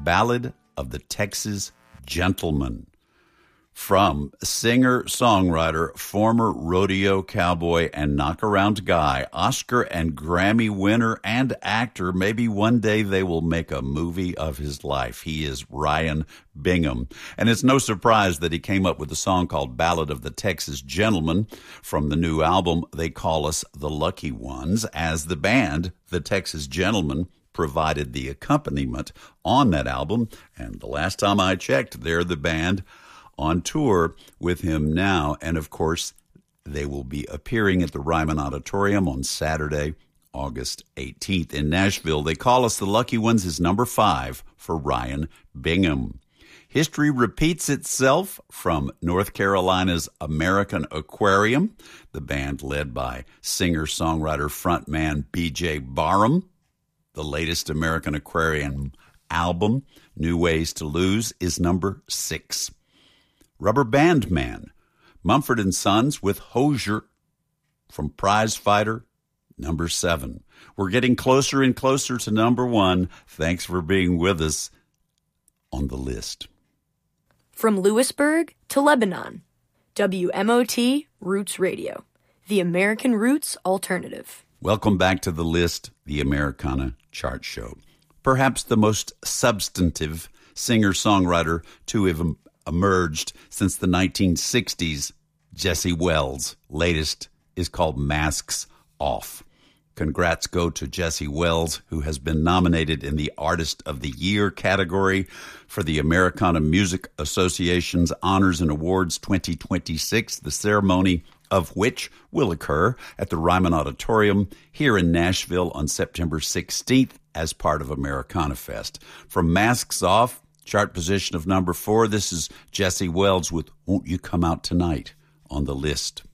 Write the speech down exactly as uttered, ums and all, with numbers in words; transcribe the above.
Ballad of the Texas Gentleman, from singer-songwriter, former rodeo cowboy, and knockaround guy, Oscar and Grammy winner and actor. Maybe one day they will make a movie of his life. He is Ryan Bingham. And it's no surprise that he came up with a song called Ballad of the Texas Gentleman from the new album They Call Us the Lucky Ones, as the band, the Texas Gentlemen, provided the accompaniment on that album. And the last time I checked, they're the band on tour with him now. And of course, they will be appearing at the Ryman Auditorium on Saturday, August eighteenth in Nashville. They Call Us the Lucky Ones is number five for Ryan Bingham. History repeats itself from North Carolina's American Aquarium, the band led by singer-songwriter frontman B J Barham. The latest American Aquarium album, New Ways to Lose, is number six. Rubber Band Man, Mumford and Sons with Hozier from Prize Fighter, number seven. We're getting closer and closer to number one. Thanks for being with us on the list. From Lewisburg to Lebanon, W M O T Roots Radio, the American Roots Alternative. Welcome back to the list, the Americana Chart Show. Perhaps the most substantive singer-songwriter to have emerged since the nineteen sixties, Jesse Wells. Latest is called Masks Off. Congrats go to Jesse Wells, who has been nominated in the Artist of the Year category for the Americana Music Association's Honors and Awards twenty twenty-six, the ceremony of which will occur at the Ryman Auditorium here in Nashville on September sixteenth as part of Americana Fest. From Masks Off, chart position of number four, this is Jesse Wells with Won't You Come Out Tonight on the list.